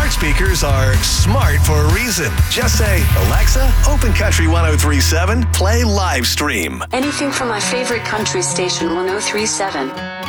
smart speakers are smart for a reason. Just say, Alexa, open Country 103.7, play live stream. Anything from my favorite country station, 103.7.